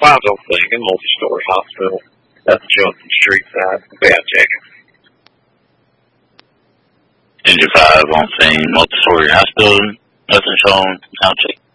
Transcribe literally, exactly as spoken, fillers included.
five's on scene, a multi-story hospital at the Johnson Street side. Bad checking. Engine five on scene, multi-story hospital. Nothing shown. I'll check.